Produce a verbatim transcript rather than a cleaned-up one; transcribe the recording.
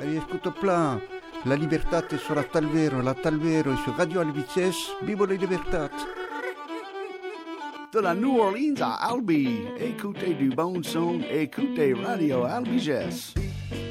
Allez, écoute plein. La liberté sur la Talvero, la Talvero et sur Radio Albicès. Vive la liberté. De la New Orleans à Albi, écoutez du bon son, écoutez Radio Albicès.